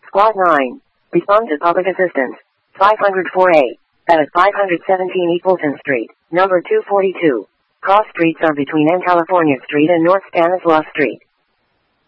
Squad 9. Respond to public assistance. 504A. That is 517 Equalton Street, number 242. Cross streets are between N California Street and North Stanislaus Street.